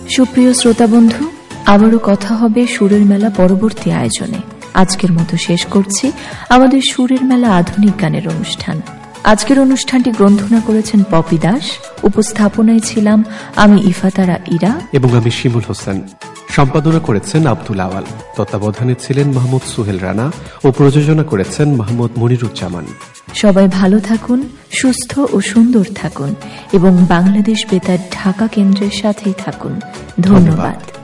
সুপ্রিয় শ্রোতা বন্ধু, আবারও কথা হবে সুরের মেলা পরবর্তী আয়োজনে। আজকের মতো শেষ করছি আমাদের সুরের মেলা আধুনিক গানের অনুষ্ঠান। আজকের অনুষ্ঠানটি গ্রন্থনা করেছেন পপি দাস, উপস্থাপনায় ছিলাম আমি ইফাতারা ইরা এবং আমি শিমুল হোসেন। সম্পাদনা করেছেন আব্দুল আওয়াল, তত্ত্বাবধানে ছিলেন মাহমুদ সোহেল রানা ও প্রযোজনা করেছেন মাহমুদ মনিরুজ্জামান। সবাই ভালো থাকুন, সুস্থ ও সুন্দর থাকুন এবং বাংলাদেশ বেতার ঢাকা কেন্দ্রের সাথেই থাকুন। ধন্যবাদ।